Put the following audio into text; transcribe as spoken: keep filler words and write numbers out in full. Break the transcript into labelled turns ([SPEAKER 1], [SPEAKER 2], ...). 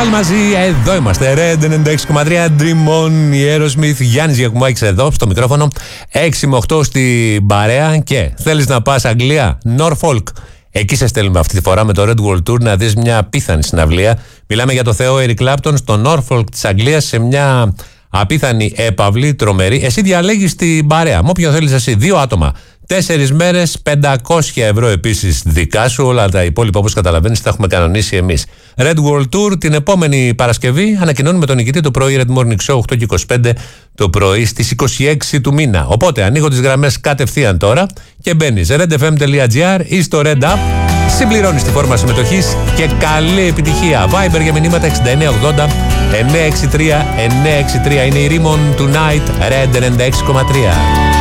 [SPEAKER 1] πάλι μαζί, εδώ είμαστε. Red ενενήντα έξι κόμμα τρία Dream On, η Aerosmith, Γιάννης Γιακουμάκης εδώ στο μικρόφωνο. έξι με οκτώ στην παρέα. Και θέλεις να πας Αγγλία, Norfolk. Εκεί σε στέλνουμε αυτή τη φορά με το Red World Tour να δεις μια απίθανη συναυλία. Μιλάμε για το Θεό Eric Clapton στο Norfolk της Αγγλίας, σε μια απίθανη έπαυλη, τρομερή. Εσύ διαλέγεις την παρέα. Με όποιον θέλεις εσύ, δύο άτομα. Τέσσερις μέρες, πεντακόσια ευρώ επίσης δικά σου. Όλα τα υπόλοιπα, όπως καταλαβαίνεις, τα έχουμε κανονίσει εμείς. Red World Tour την επόμενη Παρασκευή. Ανακοινώνουμε τον νικητή το πρωί, Red Morning Show, οκτώ και είκοσι πέντε το πρωί στις είκοσι έξι του μήνα. Οπότε ανοίγω τις γραμμές κατευθείαν τώρα και μπαίνεις redfm.gr ή στο Red App. Συμπληρώνεις τη φόρμα συμμετοχής και καλή επιτυχία. Viber για μηνύματα εξήντα εννέα ογδόντα εννιακόσια εξήντα τρία εννιακόσια εξήντα τρία. Είναι η Rimon Tonight, Red ενενήντα έξι κόμμα τρία.